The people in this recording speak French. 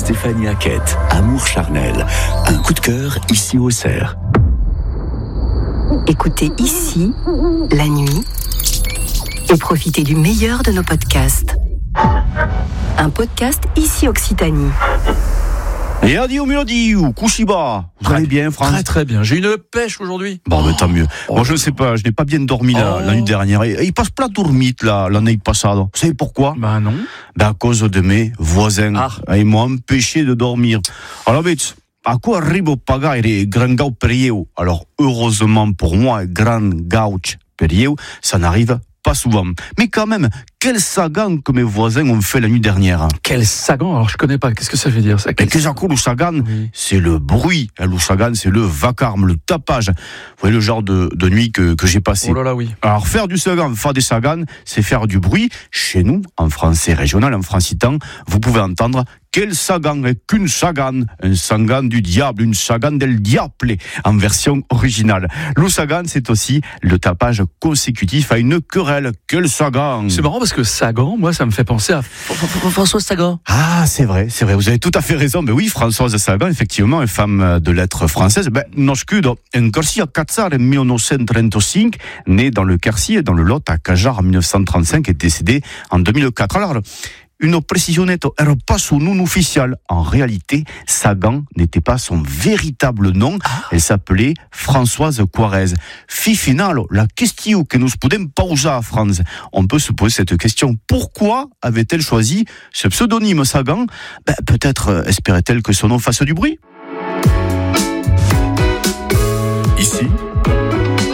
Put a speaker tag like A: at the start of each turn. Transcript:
A: Stéphanie Hackett, Amour charnel. Un coup de cœur ici au Cerf.
B: Écoutez ici, la nuit, et profitez du meilleur de nos podcasts. Un podcast ici Occitanie.
C: Et adieu Mélodie, Kushiba. Vous allez bien, France?
D: Très très bien. J'ai une pêche aujourd'hui.
C: Bon, mais tant mieux. Moi, je ne sais pas, je n'ai pas bien dormi la nuit dernière. Et il passe pas dormite l'année passée. Vous savez pourquoi?
D: Bah non.
C: À cause de mes voisins. Ils m'ont empêché de dormir. Alors, vite. A quoi arrivo pagare gran gau perieu? Alors, heureusement pour moi, gran gauch perieu, ça n'arrive pas souvent. Mais quand même, quel sagan que mes voisins ont fait la nuit dernière.
D: Quel sagan? Alors je connais pas. Qu'est-ce que ça veut dire ça?
C: Mais que j'accorde le sagan, oui. C'est le bruit. Le sagan, c'est le vacarme, le tapage. Vous voyez le genre de nuit que j'ai passé.
D: Oh là là, oui.
C: Alors faire du sagan, faire des sagans, c'est faire du bruit. Chez nous, en français régional, en francitan, vous pouvez entendre quel sagan est qu'une sagan, un sagan du diable, une sagan del diable, en version originale. Le sagan, c'est aussi le tapage consécutif à une querelle. Quel sagan!
D: C'est marrant parce que Sagan, moi, ça me fait penser à Françoise Sagan.
C: Ah, c'est vrai, vous avez tout à fait raison. Mais oui, Françoise Sagan, effectivement, une femme de lettres française. Nascudo en Quercy à Catzar en 1935, née dans le Quercy, dans le Lot, à Cajar en 1935, et décédée en 2004. Alors, une précision nette, elle n'est pas son nom officiel. En réalité, Sagan n'était pas son véritable nom. Elle s'appelait Françoise Quarez. Final, la question que nous pouvons poser à France. On peut se poser cette question. Pourquoi avait-elle choisi ce pseudonyme Sagan? Peut-être espérait-elle que son nom fasse du bruit.
A: Ici,